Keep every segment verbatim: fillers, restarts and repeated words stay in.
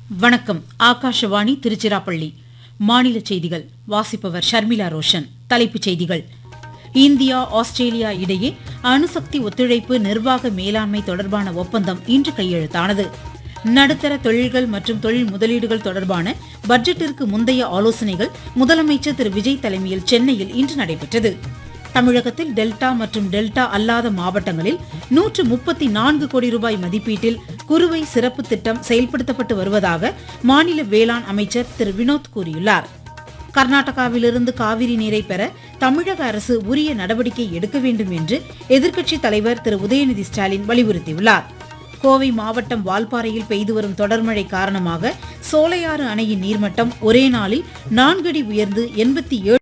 வணக்கம். ஆகாஷவாணி திருச்சிராப்பள்ளி. மாநில செய்திகள் வாசிப்பவர் ஷர்மிளா ரோஷன். தலைப்புச் செய்திகள். இந்தியா ஆஸ்திரேலியா இடையே அணுசக்தி ஒத்துழைப்பு நிர்வாக மேலாண்மை தொடர்பான ஒப்பந்தம் இன்று கையெழுத்தானது. நடுத்தர தொழில்கள் மற்றும் தொழில் முதலீடுகள் தொடர்பான பட்ஜெட்டிற்கு முந்தைய ஆலோசனைகள் முதலமைச்சர் திரு விஜய் தலைமையில் சென்னையில் இன்று நடைபெற்றது. தமிழகத்தில் டெல்டா மற்றும் டெல்டா அல்லாத மாவட்டங்களில் நூற்று முப்பத்தி நான்கு கோடி ரூபாய் மதிப்பீட்டில் குறுவை சிறப்பு திட்டம் செயல்படுத்தப்பட்டு வருவதாக மாநில வேளாண் அமைச்சர் திரு வினோத் கூறியுள்ளார். கர்நாடகாவிலிருந்து காவிரி நீரை பெற தமிழக அரசு உரிய நடவடிக்கை எடுக்க வேண்டும் என்று எதிர்க்கட்சித் தலைவர் திரு உதயநிதி ஸ்டாலின் வலியுறுத்தியுள்ளார். கோவை மாவட்டம் வால்பாறையில் பெய்து வரும் தொடர்மழை காரணமாக சோலையாறு அணையின் நீர்மட்டம் ஒரே நாளில் நான்கு அடி உயர்ந்து எண்பத்தி ஏழு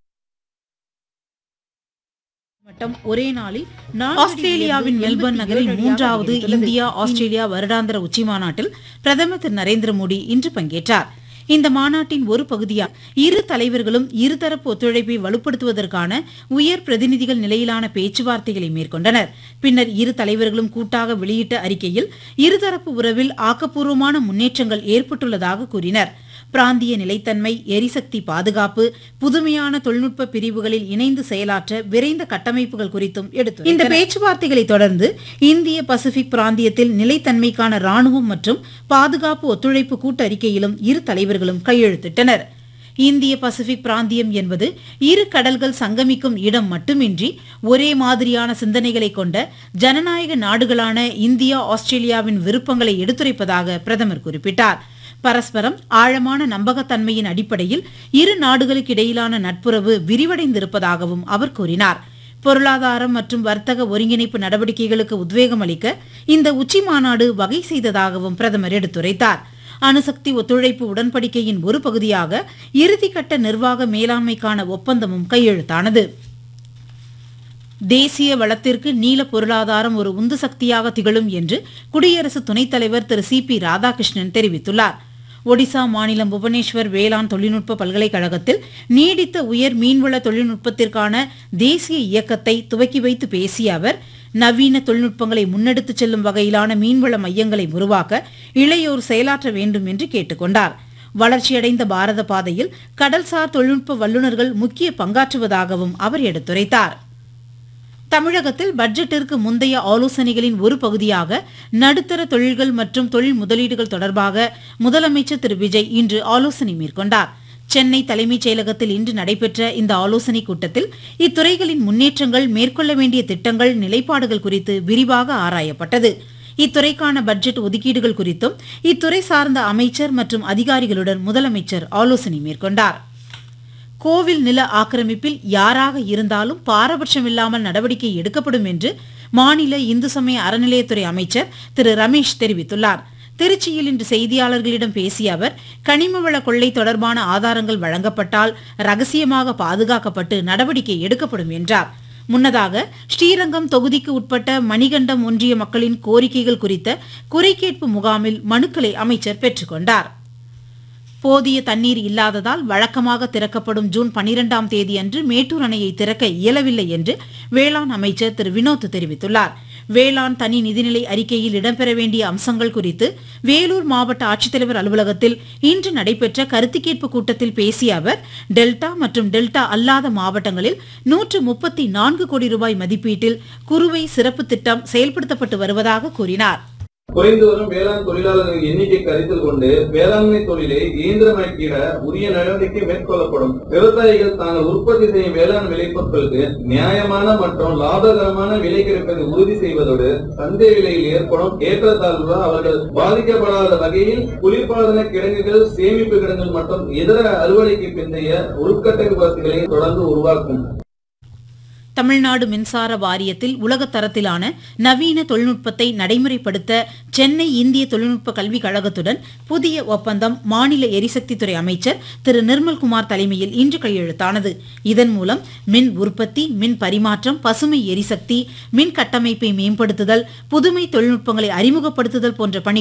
ஒரே நாளில் ஆஸ்திரேலியாவின் மெல்பர்ன் நகரில் மூன்றாவது இந்தியா ஆஸ்திரேலியா வருடாந்திர உச்சிமாநாட்டில் பிரதமர் திரு நரேந்திர மோடி இன்று பங்கேற்றார். இந்த மாநாட்டின் ஒரு பகுதியாக இரு தலைவர்களும் இருதரப்பு ஒத்துழைப்பை வலுப்படுத்துவதற்கான உயர் பிரதிநிதிகள் நிலையிலான பேச்சுவார்த்தைகளை மேற்கொண்டனர். பின்னர் இரு தலைவர்களும் கூட்டாக வெளியிட்ட அறிக்கையில் இருதரப்பு உறவில் ஆக்கப்பூர்வமான முன்னேற்றங்கள் ஏற்பட்டுள்ளதாக கூறினர். பிராந்திய நிலைத்தன்மை, எரிசக்தி பாதுகாப்பு, புதுமையான தொழில்நுட்ப பிரிவுகளில் இணைந்து செயலாற்ற விரைந்த கட்டமைப்புகள் குறித்தும் எடுத்து இந்த பேச்சுவார்த்தைகளை தொடர்ந்து இந்திய பசிபிக் பிராந்தியத்தில் நிலைத்தன்மைக்கான ராணுவம் மற்றும் பாதுகாப்பு ஒத்துழைப்பு கூட்டறிக்கையிலும் இரு தலைவர்களும் கையெழுத்திட்டனர். இந்திய பசிபிக் பிராந்தியம் என்பது இரு கடல்கள் சங்கமிக்கும் இடம் மட்டுமின்றி ஒரே மாதிரியான சிந்தனைகளை கொண்ட ஜனநாயக நாடுகளான இந்தியா ஆஸ்திரேலியாவின் விருப்பங்களை எடுத்துரைப்பதாக பிரதமர் குறிப்பிட்டார். பரஸ்பரம் ஆழமான நம்பகத்தன்மையின் அடிப்படையில் இரு நாடுகளுக்கு இடையிலான நட்புறவு விரிவடைந்திருப்பதாகவும் அவர் கூறினார். பொருளாதாரம் மற்றும் வர்த்தக ஒருங்கிணைப்பு நடவடிக்கைகளுக்கு உத்வேகம் அளிக்க இந்த உச்சிமாநாடு வகை செய்ததாகவும் பிரதமர் எடுத்துரைத்தார். அணுசக்தி ஒத்துழைப்பு உடன்படிக்கையின் ஒரு பகுதியாக இறுதிக்கட்ட நிர்வாக மேலாண்மைக்கான ஒப்பந்தமும் கையெழுத்தானது. தேசிய வளத்திற்கு நீல பொருளாதாரம் ஒரு உந்து சக்தியாக திகழும் என்று குடியரசு துணைத் தலைவர் திரு சி பி ராதாகிருஷ்ணன் தெரிவித்துள்ளார். ஒடிசா மாநிலம் புவனேஸ்வர் வேளாண் தொழில்நுட்ப பல்கலைக்கழகத்தில் நீடித்த உயர் மீன்வள தொழில்நுட்பத்திற்கான தேசிய இயக்கத்தை துவக்கி வைத்து பேசிய அவர், நவீன தொழில்நுட்பங்களை முன்னெடுத்துச் செல்லும் வகையிலான மீன்வள மையங்களை உருவாக்க இளையோர் செயலாற்ற வேண்டும் என்று கேட்டுக் கொண்டார். வளர்ச்சியடைந்த பாரத பாதையில் கடல்சார் தொழில்நுட்ப வல்லுநர்கள் முக்கிய பங்காற்றுவதாகவும் அவர் எடுத்துரைத்தார். தமிழகத்தில் பட்ஜெட்டிற்கு முந்தைய ஆலோசனைகளின் ஒரு பகுதியாக நடுத்தர தொழில்கள் மற்றும் தொழில் முதலீடுகள் தொடர்பாக முதலமைச்சர் திரு விஜய் இன்று ஆலோசனை மேற்கொண்டார். சென்னை தலைமைச் செயலகத்தில் இன்று நடைபெற்ற இந்த ஆலோசனைக் கூட்டத்தில் இத்துறைகளின் முன்னேற்றங்கள், மேற்கொள்ள வேண்டிய திட்டங்கள், நிலைப்பாடுகள் குறித்து விரிவாக ஆராயப்பட்டது. இத்துறைக்கான பட்ஜெட் ஒதுக்கீடுகள் குறித்தும் இத்துறை சார்ந்த அமைச்சர் மற்றும் அதிகாரிகளுடன் முதலமைச்சர் ஆலோசனை மேற்கொண்டார். கோவில் நில ஆக்கிரமிப்பில் யாராக இருந்தாலும் பாரபட்சமில்லாமல் நடவடிக்கை எடுக்கப்படும் என்று மாநில இந்து சமய அறநிலையத்துறை அமைச்சர் திரு ரமேஷ் தெரிவித்துள்ளார். திருச்சியில் இன்று செய்தியாளர்களிடம் பேசிய அவர், கனிமவள கொள்ளை தொடர்பான ஆதாரங்கள் வழங்கப்பட்டால் ரகசியமாக பாதுகாக்கப்பட்டு நடவடிக்கை எடுக்கப்படும் என்றார். முன்னதாக ஸ்ரீரங்கம் தொகுதிக்கு உட்பட்ட மணிகண்டம் ஒன்றிய மக்களின் கோரிக்கைகள் குறித்த குறைகேட்பு முகாமில் மனுக்களை அமைச்சர் பெற்றுக் கொண்டார். போதிய தண்ணீர் இல்லாததால் வழக்கமாக திறக்கப்படும் ஜூன் பனிரெண்டாம் தேதி அன்று மேட்டூர் அணையை திறக்க இயலவில்லை என்று வேளாண் அமைச்சர் திரு வினோத் தெரிவித்துள்ளார். வேளாண் தனி நிதிநிலை அறிக்கையில் இடம்பெற வேண்டிய அம்சங்கள் குறித்து வேலூர் மாவட்ட ஆட்சித்தலைவர் அலுவலகத்தில் இன்று நடைபெற்ற கருத்து கேட்பு கூட்டத்தில் பேசிய அவர், டெல்டா மற்றும் டெல்டா அல்லாத மாவட்டங்களில் நூற்று முப்பத்தி நான்கு கோடி ரூபாய் மதிப்பீட்டில் குறுவை சிறப்பு திட்டம் செயல்படுத்தப்பட்டு வருவதாக கூறினார். குறைந்து வரும் வேளாண் தொழிலாளர்களின் எண்ணிக்கை கருத்தில் கொண்டு வேளாண்மை தொழிலை இயந்திரமயக்கிட உரிய நடவடிக்கை மேற்கொள்ளப்படும். விவசாயிகள் தாங்கள் உற்பத்தி செய்யும் வேளாண் விளைபொருட்களுக்கு நியாயமான மற்றும் லாபகரமான விலை கிடைப்பதை உறுதி செய்வதோடு சந்தை விலையில் ஏற்படும் ஏற்றத்தாழ்வுகள் அவர்கள் பாதிக்கப்படாத வகையில் குளிர்பாதன கிடங்குகள், சேமிப்பு கிடங்குகள் மற்றும் இதர அறுவடைக்கு பிந்தைய உள்கட்டமைப்பு வசதிகளை தொடர்ந்து உருவாக்கும். தமிழ்நாடு மின்சார வாரியத்தில் உலகத் தரத்திலான நவீன தொழில்நுட்பத்தை நடைமுறைப்படுத்த சென்னை இந்திய தொழில்நுட்ப கல்விக் கழகத்துடன் புதிய ஒப்பந்தம் மாநில எரிசக்தித்துறை அமைச்சர் திரு நிர்மல்குமார் தலைமையில் இன்று கையெழுத்தானது. இதன் மூலம் மின் உற்பத்தி, மின் பரிமாற்றம், பசுமை எரிசக்தி, மின் கட்டமைப்பை மேம்படுத்துதல், புதுமை தொழில்நுட்பங்களை அறிமுகப்படுத்துதல் போன்ற பணி